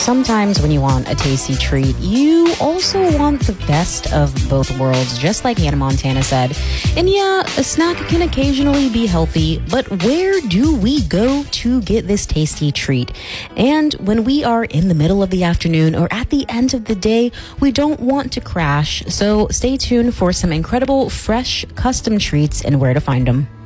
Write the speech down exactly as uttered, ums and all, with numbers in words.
sometimes when you want a tasty treat, you also want the best of both worlds, just like Hannah Montana said. And yeah, a snack can occasionally be healthy, but where do we go to get this tasty treat? And when we are in the middle of the afternoon or at the end of the day, we don't want to crash. So stay tuned for some incredible, fresh, custom treats and where to find them.